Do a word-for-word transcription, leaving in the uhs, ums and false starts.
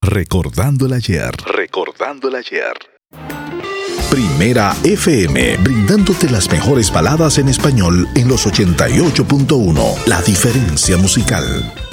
Recordando el ayer. Recordando el ayer. Primera F M, brindándote las mejores baladas en español en los ochenta y ocho punto uno. La diferencia musical.